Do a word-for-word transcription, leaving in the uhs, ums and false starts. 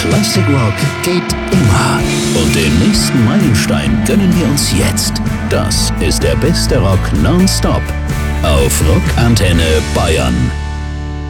Classic Rock geht immer. Und den nächsten Meilenstein gönnen wir uns jetzt. Das ist der beste Rock nonstop auf Rockantenne Bayern.